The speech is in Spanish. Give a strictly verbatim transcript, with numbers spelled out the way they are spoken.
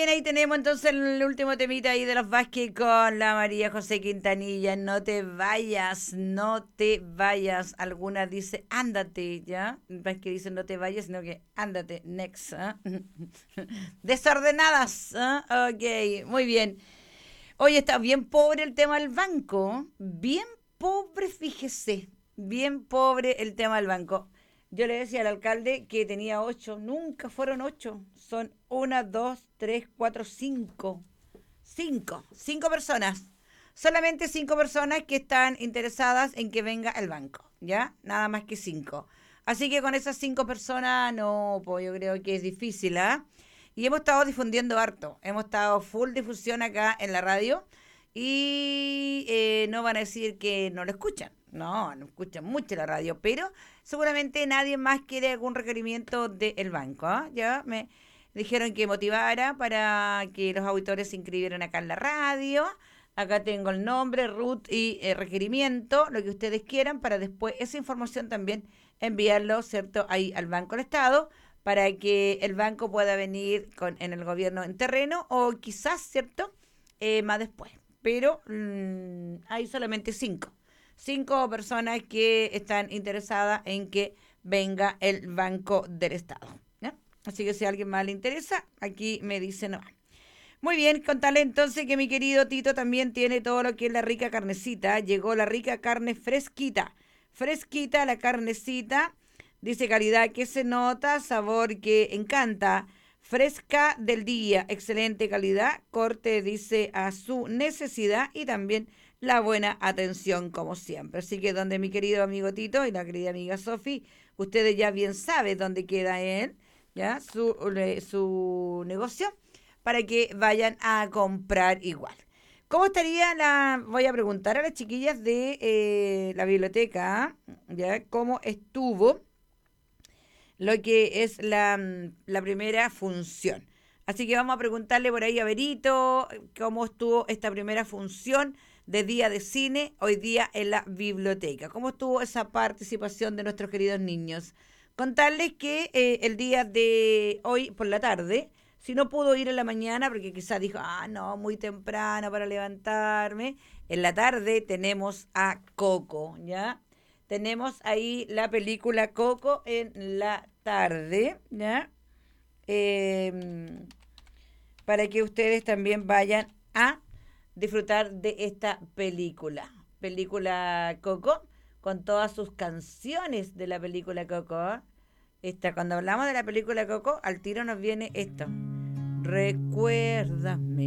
bien, ahí tenemos entonces el último temita ahí de los Vázquez con la María José Quintanilla. No te vayas, no te vayas. Alguna dice, ándate, ¿ya? Vázquez dice, no te vayas, sino que ándate, next. ¿Ah? Desordenadas. ¿Ah? Ok, muy bien. Oye, está bien pobre el tema del banco. Bien pobre, fíjese. Bien pobre el tema del banco. Yo le decía al alcalde que tenía ocho. Nunca fueron ocho. Son una, dos, tres, cuatro, cinco. Cinco. Cinco personas. Solamente cinco personas que están interesadas en que venga el banco. ¿Ya? Nada más que cinco. Así que con esas cinco personas, no, pues yo creo que es difícil, ¿ah? ¿eh? Y hemos estado difundiendo harto. Hemos estado full difusión acá en la radio. Y eh, no van a decir que no lo escuchan. No, no escuchan mucho la radio. Pero seguramente nadie más quiere algún requerimiento del banco. ¿Eh? Ya me dijeron que motivara para que los auditores se inscribieran acá en la radio. Acá tengo el nombre, root y eh, requerimiento, lo que ustedes quieran, para después esa información también enviarlo, ¿cierto?, ahí al Banco del Estado, para que el banco pueda venir con, en el gobierno en terreno o quizás, ¿cierto?, eh, más después. Pero mmm, hay solamente cinco. Cinco personas que están interesadas en que venga el Banco del Estado. ¿Ya? Así que si a alguien más le interesa, aquí me dice no. Muy bien, contarle entonces que mi querido Tito también tiene todo lo que es la rica carnecita. Llegó la rica carne fresquita. Fresquita la carnecita. Dice calidad que se nota, sabor que encanta. Fresca del día, excelente calidad. Corte dice a su necesidad y también la buena atención como siempre. Así que donde mi querido amigo Tito y la querida amiga Sofi, ustedes ya bien saben dónde queda él, ya su, su negocio, para que vayan a comprar igual. ¿Cómo estaría la...? Voy a preguntar a las chiquillas de eh, la biblioteca, ¿ya? ¿Cómo estuvo lo que es la, la primera función? Así que vamos a preguntarle por ahí a Berito cómo estuvo esta primera función de día de cine hoy día en la biblioteca. ¿Cómo estuvo esa participación de nuestros queridos niños? Contarles que eh, el día de hoy por la tarde, si no pudo ir en la mañana, porque quizás dijo, ah, no, muy temprano para levantarme, en la tarde tenemos a Coco, ¿ya? Tenemos ahí la película Coco en la tarde, ¿ya? Eh, para que ustedes también vayan a disfrutar de esta película. Película Coco, con todas sus canciones de la película Coco. ¿Eh? Esta, cuando hablamos de la película Coco, al tiro nos viene esto. Recuérdame